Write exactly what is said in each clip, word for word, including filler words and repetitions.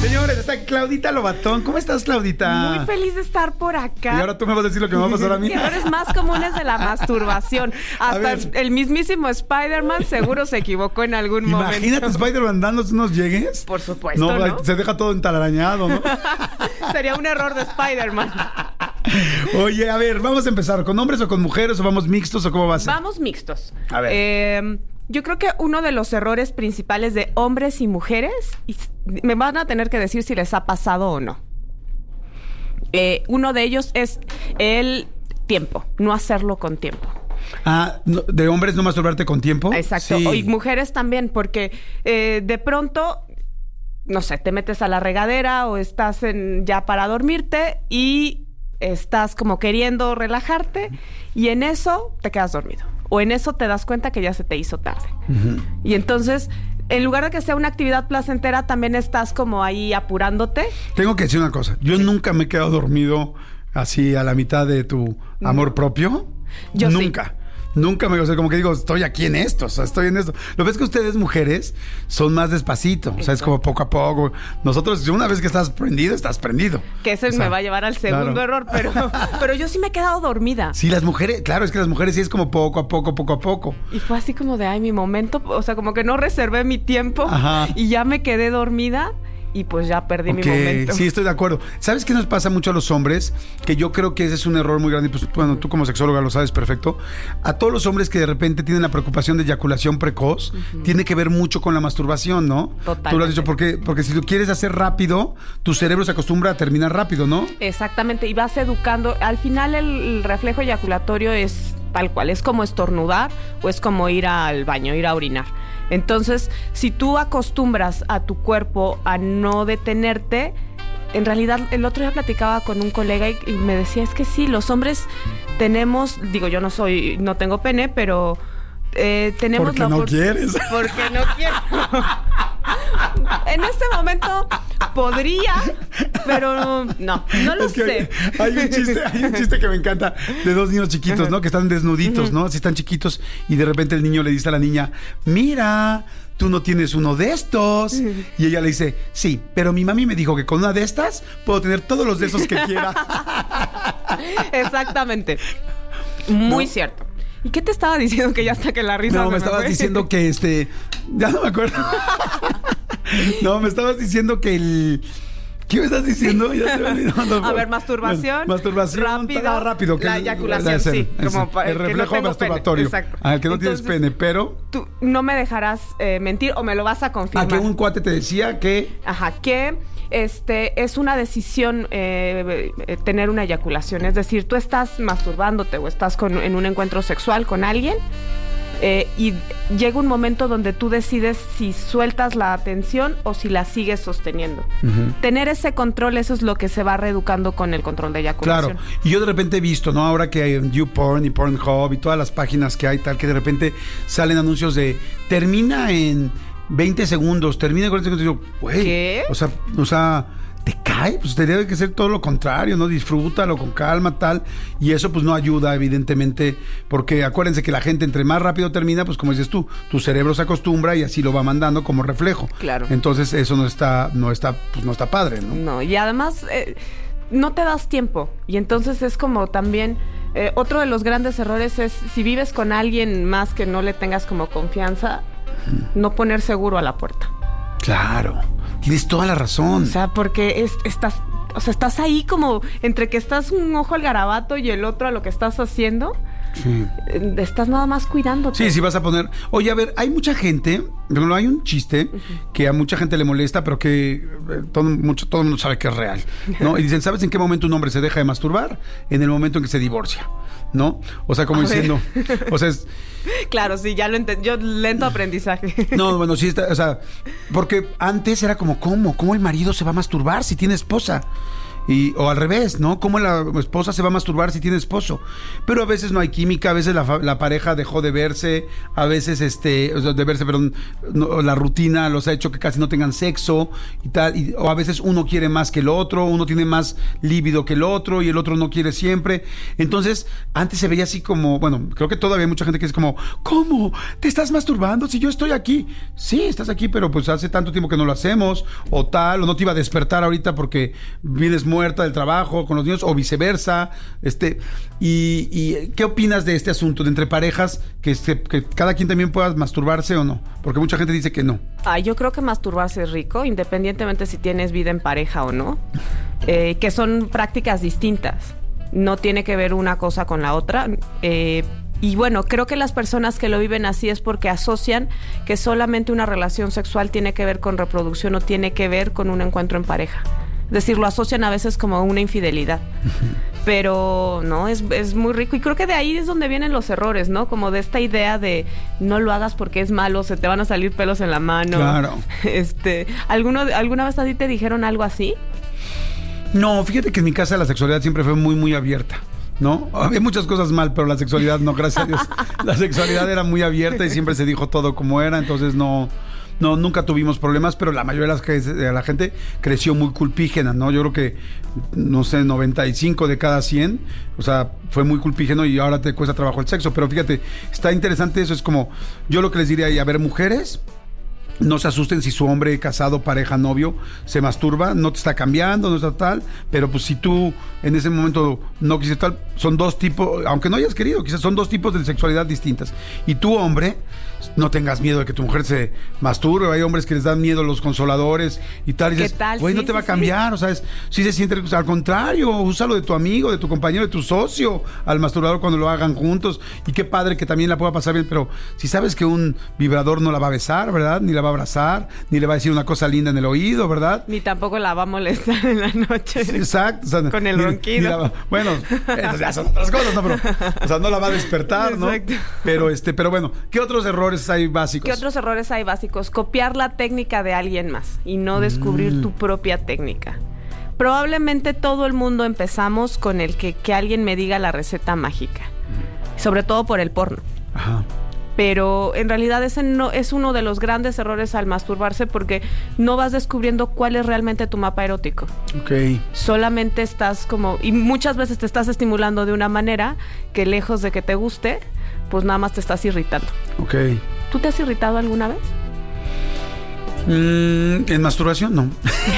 Señores, está Claudita Lobatón. ¿Cómo estás, Claudita? Muy feliz de estar por acá. Y ahora tú me vas a decir lo que me va a pasar a mí. Errores más comunes de la masturbación. Hasta el mismísimo Spider-Man seguro se equivocó en algún Imagínate momento. Imagínate Spider-Man dándonos unos llegues. Por supuesto, no, ¿no? Se deja todo entalarañado, ¿no? Sería un error de Spider-Man. Oye, a ver, vamos a empezar. ¿Con hombres o con mujeres o vamos mixtos o cómo va a ser? Vamos mixtos. A ver. Eh, yo creo que uno de los errores principales de hombres y mujeres, y me van a tener que decir si les ha pasado o no. Eh, uno de ellos es el tiempo, no hacerlo con tiempo. Ah, no, ¿de hombres no masturbarte con tiempo? Exacto. Sí. Y mujeres también, porque eh, de pronto, no sé, te metes a la regadera o estás en, ya para dormirte y estás como queriendo relajarte y en eso te quedas dormido. O en eso te das cuenta que ya se te hizo tarde. Uh-huh. Y entonces, en lugar de que sea una actividad placentera, también estás como ahí apurándote. Tengo que decir una cosa. Yo sí. nunca me he quedado dormido así a la mitad de tu amor no. propio. Yo nunca. Sí. Nunca me, o sea, como que digo, estoy aquí en esto, o sea, estoy en esto. Lo ves que ustedes, mujeres, son más despacito, o sea, es como poco a poco. Nosotros, una vez que estás prendido, estás prendido. Que ese o sea, me va a llevar al segundo claro. error, pero, pero yo sí me he quedado dormida. Sí, las mujeres, claro, es que las mujeres sí es como poco a poco, poco a poco. Y fue así como de, ay, mi momento, o sea, como que no reservé mi tiempo. Ajá. Y ya me quedé dormida. Y pues ya perdí okay, mi momento. Sí, estoy de acuerdo. ¿Sabes qué nos pasa mucho a los hombres? Que yo creo que ese es un error muy grande. Pues bueno, tú como sexóloga lo sabes perfecto. A todos los hombres que de repente tienen la preocupación de eyaculación precoz, uh-huh. tiene que ver mucho con la masturbación, ¿no? Totalmente. Tú lo has dicho, porque, porque si lo quieres hacer rápido, tu cerebro se acostumbra a terminar rápido, ¿no? Exactamente, y vas educando. Al final el, el reflejo eyaculatorio es tal cual, es como estornudar o es como ir al baño, ir a orinar. Entonces, si tú acostumbras a tu cuerpo a no detenerte, en realidad el otro día platicaba con un colega y, y me decía, es que sí, los hombres tenemos, digo, yo no soy, no tengo pene, pero eh, tenemos porque la no por- quieres. Porque no quiero. En este momento podría, pero no, no lo es que sé. Hay, hay un chiste, hay un chiste que me encanta de dos niños chiquitos, ¿no? Que están desnuditos, uh-huh. ¿no? Así están chiquitos y de repente el niño le dice a la niña, mira, tú no tienes uno de estos. Uh-huh. Y ella le dice, sí, pero mi mami me dijo que con una de estas puedo tener todos los de esos que quiera. Exactamente. Muy ¿no? cierto. ¿Y qué te estaba diciendo que ya hasta que la risa No, me, me estabas fue? diciendo que este... Ya no me acuerdo. No, me estabas diciendo que el... ¿Qué me estás diciendo? Ya te olvidado. A ver, masturbación. Bueno, masturbación. Rápido. Ah, rápido. La que, eyaculación, ese, sí. Ese, como el reflejo no masturbatorio. Pene. Exacto. Ah, que no Entonces, tienes pene, pero... Tú no me dejarás eh, mentir o me lo vas a confirmar. Ah, que un cuate te decía que... Ajá, que este es una decisión eh, eh, tener una eyaculación. Es decir, tú estás masturbándote o estás con, en un encuentro sexual con alguien eh, y llega un momento donde tú decides si sueltas la atención o si la sigues sosteniendo. Uh-huh. Tener ese control, eso es lo que se va reeducando con el control de eyaculación. Claro, y yo de repente he visto, ¿no? Ahora que hay en YouPorn y Pornhub y todas las páginas que hay, tal, que de repente salen anuncios de termina en veinte segundos, termina en cuarenta segundos. Y yo, güey, ¿qué? O sea, o sea, ¿te cae? Pues tendría que ser todo lo contrario, ¿no? Disfrútalo con calma, tal. Y eso pues no ayuda, evidentemente, porque acuérdense que la gente entre más rápido termina, pues como dices tú, tu cerebro se acostumbra y así lo va mandando como reflejo. Claro. Entonces eso no está, no está, pues no está padre, ¿no? No, y además eh, no te das tiempo. Y entonces es como también... Eh, otro de los grandes errores es si vives con alguien más que no le tengas como confianza, no poner seguro a la puerta. Claro, tienes toda la razón. O sea, porque es, estás, o sea, estás ahí como entre que estás un ojo al garabato y el otro a lo que estás haciendo. Sí. Estás nada más cuidándote. Sí, sí vas a poner... Oye, a ver, hay mucha gente... No, hay un chiste uh-huh. que a mucha gente le molesta, pero que eh, todo, mucho, todo el mundo sabe que es real, ¿no? Y dicen, ¿sabes en qué momento un hombre se deja de masturbar? En el momento en que se divorcia, ¿no? O sea, como a diciendo... Ver. O sea, es... Claro, sí, ya lo entendí. Yo, lento aprendizaje. No, bueno, sí está... O sea, porque antes era como, ¿cómo? ¿Cómo el marido se va a masturbar si tiene esposa? Y, o al revés, ¿no? ¿Cómo la esposa se va a masturbar si tiene esposo? Pero a veces no hay química, a veces la, la pareja dejó de verse, a veces este, o sea, de verse, perdón, no, la rutina los ha hecho que casi no tengan sexo y tal, y, o a veces uno quiere más que el otro, uno tiene más líbido que el otro y el otro no quiere siempre. Entonces, antes se veía así como, bueno, creo que todavía hay mucha gente que es como, ¿cómo? ¿Te estás masturbando si yo estoy aquí? Sí, estás aquí, pero pues hace tanto tiempo que no lo hacemos, o tal, o no te iba a despertar ahorita porque vienes muerta del trabajo con los niños, o viceversa. Este, y, y ¿qué opinas de este asunto de entre parejas que, se, que cada quien también pueda masturbarse o no? Porque mucha gente dice que no. Ah, yo creo que masturbarse es rico, independientemente si tienes vida en pareja o no, eh, que son prácticas distintas. No tiene que ver una cosa con la otra. Eh, y bueno, creo que las personas que lo viven así es porque asocian que solamente una relación sexual tiene que ver con reproducción o tiene que ver con un encuentro en pareja. Es decir, lo asocian a veces como una infidelidad. Pero no, es, es muy rico. Y creo que de ahí es donde vienen los errores, ¿no? Como de esta idea de no lo hagas porque es malo, se te van a salir pelos en la mano. Claro. Este, ¿alguno, ¿Alguna vez a ti te dijeron algo así? No, fíjate que en mi casa la sexualidad siempre fue muy, muy abierta, ¿no? Había muchas cosas mal, pero la sexualidad no, gracias a Dios. La sexualidad era muy abierta y siempre se dijo todo como era, entonces no... No, nunca tuvimos problemas, pero la mayoría de, las, de la gente creció muy culpígena, ¿no? Yo creo que, no sé, noventa y cinco de cada cien, o sea, fue muy culpígeno y ahora te cuesta trabajo el sexo. Pero fíjate, está interesante eso, es como, yo lo que les diría, y a ver, mujeres, no se asusten si su hombre casado, pareja, novio, se masturba, no te está cambiando, no está tal, pero pues si tú en ese momento no quisiste tal, son dos tipos, aunque no hayas querido, quizás son dos tipos de sexualidad distintas. Y tú, hombre, no tengas miedo de que tu mujer se masturbe. Hay hombres que les dan miedo los consoladores y tal, y dices, güey, no sí, te va sí, a cambiar, sí. O sea, es, si se siente, al contrario, úsalo de tu amigo, de tu compañero, de tu socio, al masturbador cuando lo hagan juntos, y qué padre que también la pueda pasar bien, pero si sabes que un vibrador no la va a besar, ¿verdad? Ni la va a abrazar, ni le va a decir una cosa linda en el oído, ¿verdad? Ni tampoco la va a molestar en la noche. Exacto. O sea, con el ni, ronquido. Ni la, bueno, esas ya son otras cosas, ¿no? Pero, o sea, no la va a despertar, ¿no? Exacto. Pero, este, pero bueno, ¿qué otros errores hay básicos? ¿Qué otros errores hay básicos? Copiar la técnica de alguien más y no descubrir mm. tu propia técnica. Probablemente todo el mundo empezamos con el que, que alguien me diga la receta mágica, sobre todo por el porno. Ajá. Pero en realidad ese no es uno de los grandes errores al masturbarse, porque no vas descubriendo cuál es realmente tu mapa erótico. Okay. Solamente estás como, y muchas veces te estás estimulando de una manera que, lejos de que te guste, pues nada más te estás irritando. Okay. ¿Tú te has irritado alguna vez? Mm, en masturbación no.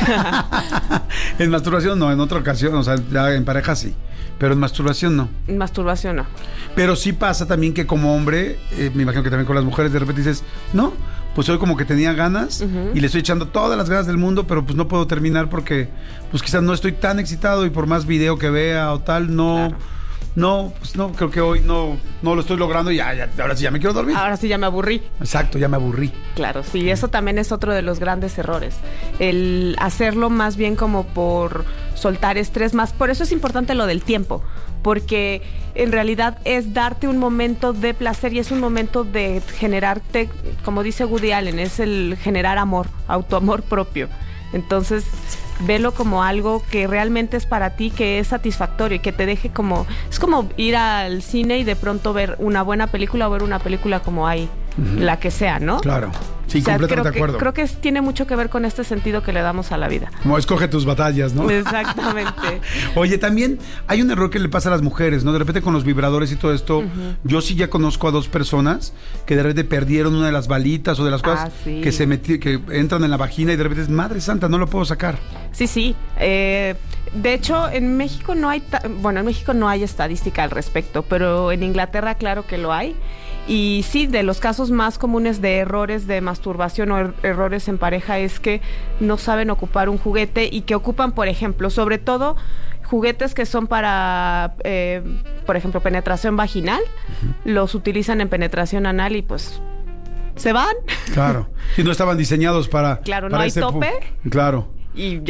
En masturbación no, en otra ocasión, o sea, ya en pareja sí, pero en masturbación no. En masturbación no. Pero sí pasa también que como hombre, eh, me imagino que también con las mujeres, de repente dices, no, pues hoy como que tenía ganas, uh-huh, y le estoy echando todas las ganas del mundo, pero pues no puedo terminar porque pues quizás no estoy tan excitado y por más video que vea o tal, no... Claro. No, pues no, creo que hoy no, no lo estoy logrando y ya, ya, ahora sí ya me quiero dormir. Ahora sí ya me aburrí. Exacto, ya me aburrí. Claro, sí, eso también es otro de los grandes errores. El hacerlo más bien como por soltar estrés más. Por eso es importante lo del tiempo, porque en realidad es darte un momento de placer y es un momento de generarte, como dice Woody Allen, es el generar amor, autoamor propio. Entonces, velo como algo que realmente es para ti, que es satisfactorio y que te deje como... Es como ir al cine y de pronto ver una buena película o ver una película como hay, uh-huh, la que sea, ¿no? Claro, sí, o sea, completamente de acuerdo. Que, creo que es, tiene mucho que ver con este sentido que le damos a la vida. Como escoge tus batallas, ¿no? Exactamente. Oye, también hay un error que le pasa a las mujeres, ¿no? De repente con los vibradores y todo esto, uh-huh, yo sí ya conozco a dos personas que de repente perdieron una de las balitas o de las cosas, ah, sí, que se metí, que entran en la vagina y de repente es, madre santa, no lo puedo sacar. Sí, sí. Eh, de hecho, en México no hay, ta- bueno, en México no hay estadística al respecto, pero en Inglaterra claro que lo hay. Y sí, de los casos más comunes de errores de masturbación o er- errores en pareja es que no saben ocupar un juguete y que ocupan, por ejemplo, sobre todo juguetes que son para, eh, por ejemplo, penetración vaginal, uh-huh, los utilizan en penetración anal y pues se van. Claro, si no estaban diseñados para... Claro, para no hay ese tope. Pu- claro. Y ya.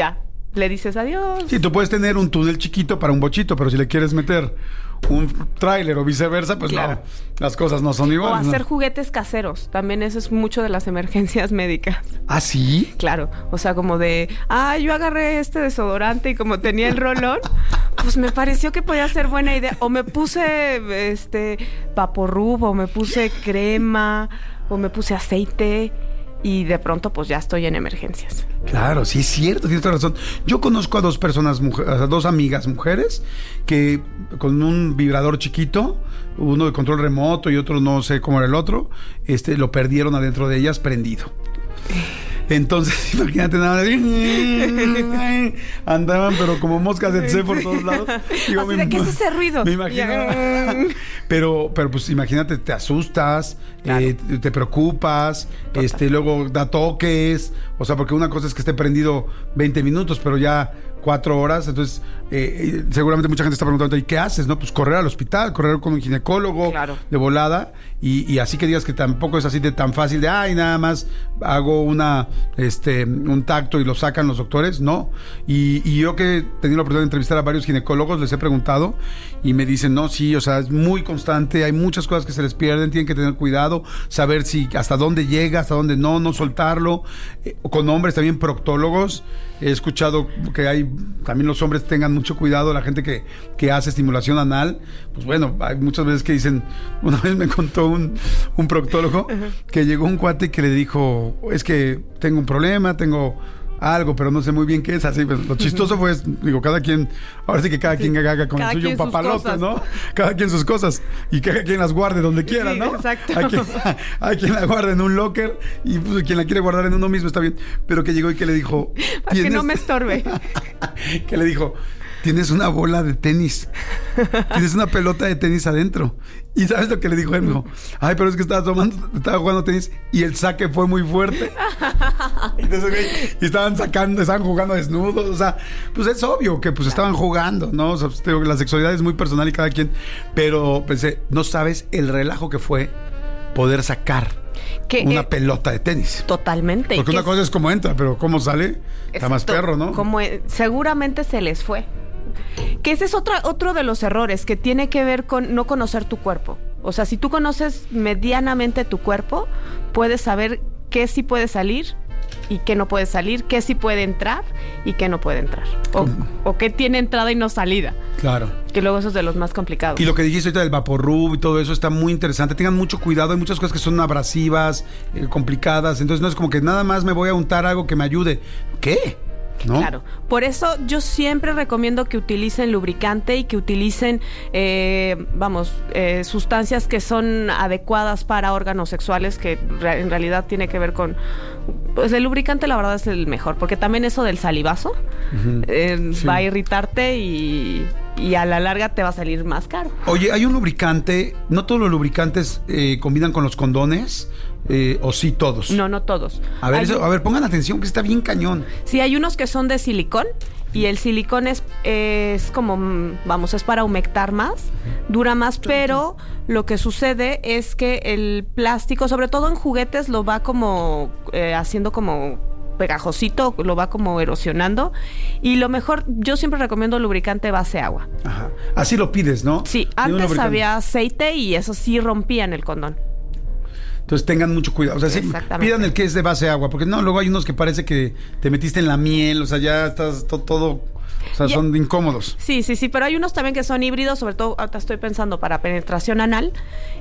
le dices adiós. Sí, tú puedes tener un túnel chiquito para un bochito, pero si le quieres meter un tráiler o viceversa, pues claro. no, las cosas no son iguales. O hacer ¿no? juguetes caseros, también eso es mucho de las emergencias médicas. ¿Ah, sí? Claro, o sea, como de, ah, yo agarré este desodorante y como tenía el rolón, pues me pareció que podía ser buena idea. O me puse este Vaporrub, o me puse crema, o me puse aceite. Y de pronto, pues ya estoy en emergencias. Claro, sí es cierto, tienes toda razón. Yo conozco a dos personas, mujeres, a dos amigas mujeres, que con un vibrador chiquito, uno de control remoto y otro no sé cómo era el otro, este, lo perdieron adentro de ellas prendido. Entonces, imagínate nada más. Andaban, pero como moscas de tse por todos lados. Digo, me, de, ¿qué es ese ruido? Me imagino. pero, pero pues imagínate, te asustas, claro. eh, te preocupas, Total. este, luego da toques. O sea, porque una cosa es que esté prendido veinte minutos, pero ya cuatro horas. Entonces, eh, seguramente mucha gente está preguntando, ¿y qué haces? No, pues correr al hospital, correr con un ginecólogo claro. de volada. Y, y así que digas que tampoco es así de tan fácil de, ay, nada más hago una, este, un tacto y lo sacan los doctores. No. Y, y yo que he tenido la oportunidad de entrevistar a varios ginecólogos, les he preguntado y me dicen, no, sí, o sea, es muy constante, hay muchas cosas que se les pierden, tienen que tener cuidado, saber si hasta dónde llega, hasta dónde no, no soltarlo. Eh, con hombres también proctólogos, he escuchado que hay, también los hombres tengan mucho cuidado, la gente que, que hace estimulación anal, pues bueno, hay muchas veces que dicen, una vez me contó un, un proctólogo uh-huh. que llegó un cuate que le dijo, es que tengo un problema, tengo algo, pero no sé muy bien qué es. Así, pues, lo chistoso fue, digo, cada quien, ahora sí que cada sí, quien haga con el suyo un papalote, ¿no? Cada quien sus cosas y cada quien las guarde donde quiera, sí, ¿no? Exacto. Hay quien, hay quien la guarda en un locker y pues, quien la quiere guardar en uno mismo está bien, pero que llegó y que le dijo, para que no me estorbe. Que le dijo, tienes una bola de tenis, tienes una pelota de tenis adentro. ¿Y sabes lo que le dijo él? Me dijo, ay, pero es que estaba tomando, estaba jugando tenis y el saque fue muy fuerte. Entonces, y estaban sacando, estaban jugando desnudos. O sea, pues es obvio que pues estaban jugando, ¿no? O sea, pues, digo, la sexualidad es muy personal y cada quien. Pero pensé, no sabes el relajo que fue poder sacar que, una eh, pelota de tenis. Totalmente. Porque una cosa es cómo entra, pero cómo sale, está más perro, ¿no? Como, seguramente se les fue. Que ese es otra, otro de los errores que tiene que ver con no conocer tu cuerpo. O sea, si tú conoces medianamente tu cuerpo, puedes saber qué sí puede salir y qué no puede salir, qué sí puede entrar y qué no puede entrar. O, o qué tiene entrada y no salida. Claro. Que luego eso es de los más complicados. Y lo que dijiste ahorita del Vaporrub y todo eso está muy interesante. Tengan mucho cuidado, hay muchas cosas que son abrasivas, eh, complicadas. Entonces no es como que nada más me voy a untar algo que me ayude. ¿Qué? ¿No? Claro, por eso yo siempre recomiendo que utilicen lubricante y que utilicen, eh, vamos, eh, sustancias que son adecuadas para órganos sexuales, que re- en realidad tiene que ver con, pues el lubricante la verdad es el mejor, porque también eso del salivazo uh-huh. eh, sí. va a irritarte y, y a la larga te va a salir más caro. Oye, hay un lubricante, no todos los lubricantes eh, combinan con los condones. Eh, ¿O sí todos? No, no todos. A ver, eso, a ver, pongan atención que está bien cañón. Sí, hay unos que son de silicón y el silicón es, es como, vamos, es para humectar más, dura más, pero lo que sucede es que el plástico, sobre todo en juguetes, lo va como eh, haciendo como pegajosito, lo va como erosionando. Y lo mejor, yo siempre recomiendo lubricante base agua. Ajá. Así lo pides, ¿no? Sí, antes había aceite y eso sí rompían el condón. Entonces tengan mucho cuidado, o sea, sí, pidan el que es de base agua, porque no, luego hay unos que parece que te metiste en la miel, o sea, ya estás to- todo, o sea, y, son incómodos. Sí, sí, sí, pero hay unos también que son híbridos, sobre todo ahorita estoy pensando para penetración anal,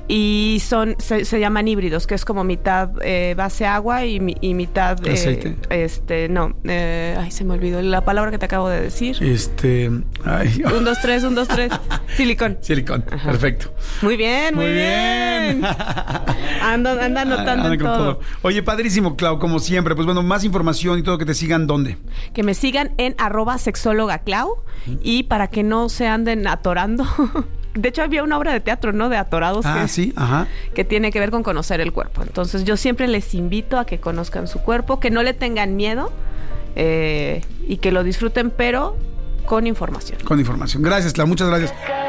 y son, se, se llaman híbridos, que es como mitad eh, base agua y, y mitad eh, aceite. Este, no, eh, ay, se me olvidó la palabra que te acabo de decir. Este, ay. Un, dos, tres, un, dos, tres. Silicón. Silicón, ajá. Perfecto. Muy bien, muy, muy bien. bien. Ando, anda anotando anda en todo. todo. Oye, padrísimo, Clau, como siempre. Pues bueno, más información y todo, que te sigan, ¿dónde? Que me sigan en arroba sexóloga Clau, ¿sí? Y para que no se anden atorando. De hecho, había una obra de teatro, ¿no? De atorados. Ah, que, sí, ajá. Que tiene que ver con conocer el cuerpo. Entonces, yo siempre les invito a que conozcan su cuerpo, que no le tengan miedo eh, y que lo disfruten, pero con información. Con información. Gracias, Clau, muchas gracias.